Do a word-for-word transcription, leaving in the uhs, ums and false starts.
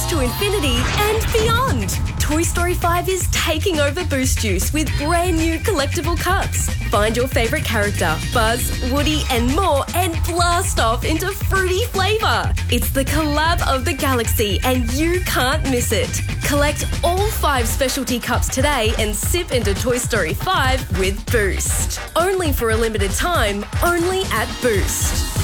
to infinity and beyond. Toy Story five is taking over Boost Juice with brand new collectible cups. Find your favourite character, Buzz, Woody and more, and blast off into fruity flavour. It's the collab of the galaxy and you can't miss it. Collect all five specialty cups today and sip into Toy Story five with Boost. Only for a limited time, only at Boost.